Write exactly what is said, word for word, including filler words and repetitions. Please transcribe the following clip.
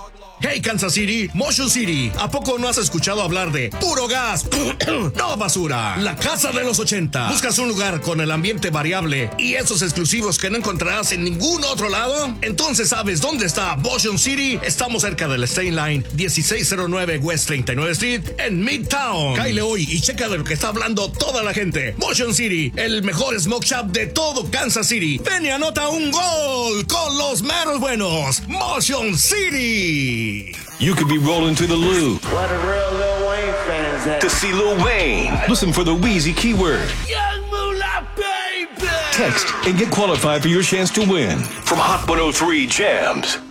Hey Kansas City, Motion City, ¿a poco no has escuchado hablar de Puro Gas? No basura, la casa de los ochenta. ¿Buscas un lugar con el ambiente variable y esos exclusivos que no encontrarás en ningún otro lado? Entonces sabes dónde está Motion City. Estamos cerca del State Line, dieciséis cero nueve West treinta y nueve Street en Midtown. Cáile hoy y checa de lo que está hablando toda la gente. Motion City, el mejor smoke shop de todo Kansas City. Ven y anota un gol con los meros buenos. Motion City. You could be rolling to the Lou. What a real Lil Wayne fans at. To see Lil Wayne. Listen for the Wheezy keyword. Young Moolah, baby! Text and get qualified for your chance to win from Hot one oh three Jams.